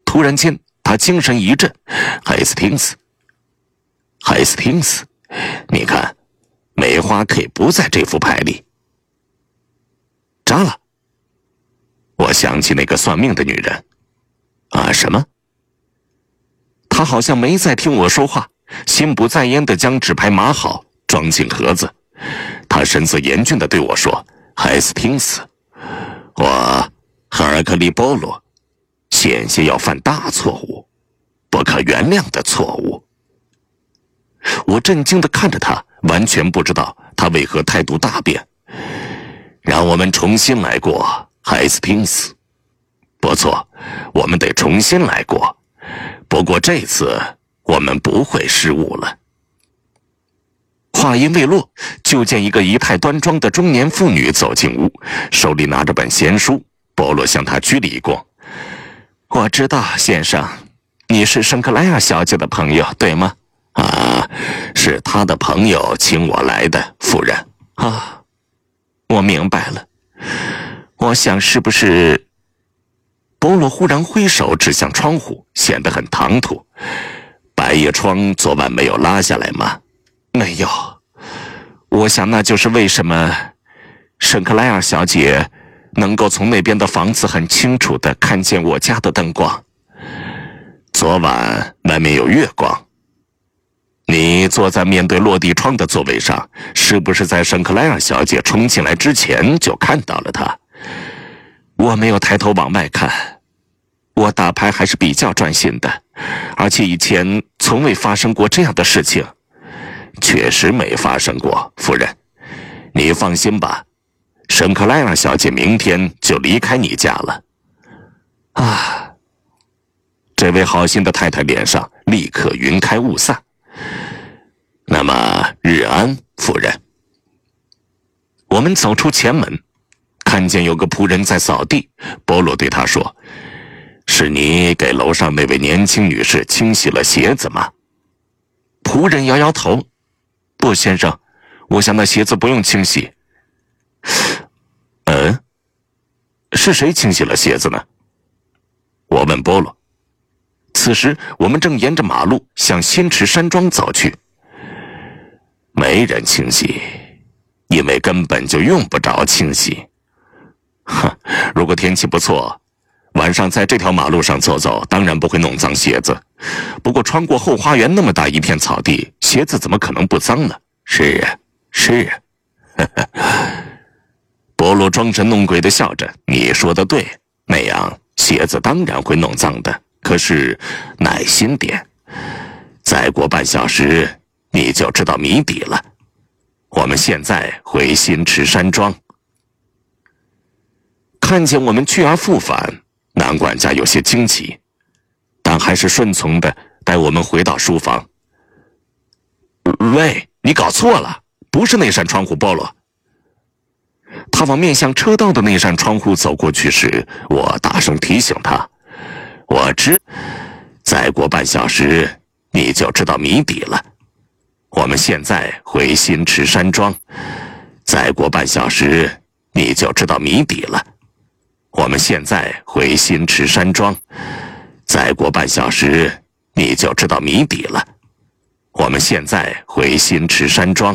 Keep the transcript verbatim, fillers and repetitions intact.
突然间，他精神一振，海斯汀斯，海斯汀斯，你看，梅花 K 不在这副牌里。扎了。我想起那个算命的女人。啊，什么？她好像没在听我说话，心不在焉地将纸牌码好，装进盒子。她神色严峻地对我说：“海斯汀斯，我赫尔克利波罗险些要犯大错误，不可原谅的错误。”我震惊地看着他，完全不知道他为何态度大变。让我们重新来过，海斯汀斯。不错，我们得重新来过。不过这次我们不会失误了。话音未落，就见一个仪态端庄的中年妇女走进屋，手里拿着本闲书。波洛向她鞠了一躬。我知道，先生，你是圣克莱尔小姐的朋友，对吗？啊，是她的朋友请我来的，夫人。啊，我明白了。我想是不是……波洛忽然挥手指向窗户，显得很唐突。百叶窗昨晚没有拉下来吗？没有。我想那就是为什么圣克莱尔小姐能够从那边的房子很清楚地看见我家的灯光。昨晚外面有月光。你坐在面对落地窗的座位上，是不是在圣克莱尔小姐冲进来之前就看到了她？我没有抬头往外看，我打牌还是比较专心的，而且以前从未发生过这样的事情。确实没发生过，夫人。你放心吧，圣克莱尔小姐明天就离开你家了。啊，这位好心的太太脸上立刻云开雾散。那么日安，夫人。我们走出前门，看见有个仆人在扫地。波洛对他说：“是你给楼上那位年轻女士清洗了鞋子吗？”仆人摇摇头：“不，先生，我想那鞋子不用清洗。”嗯，是谁清洗了鞋子呢？我问波洛。此时我们正沿着马路向新池山庄走去。没人清洗，因为根本就用不着清洗。哼，如果天气不错，晚上在这条马路上走走，当然不会弄脏鞋子。不过穿过后花园那么大一片草地，鞋子怎么可能不脏呢？是啊，是啊。波洛装神弄鬼地笑着：“你说的对，那样鞋子当然会弄脏的。可是耐心点，再过半小时你就知道谜底了。我们现在回新池山庄。”看见我们去而复返，男管家有些惊奇，但还是顺从地带我们回到书房。喂，你搞错了，不是那扇窗户，波洛。他往面向车道的那扇窗户走过去时，我大声提醒他：“我知，再过半小时你就知道谜底了。我们现在回新池山庄，再过半小时你就知道谜底了。我们现在回新池山庄，再过半小时你就知道谜底了。我们现在回新池山庄。”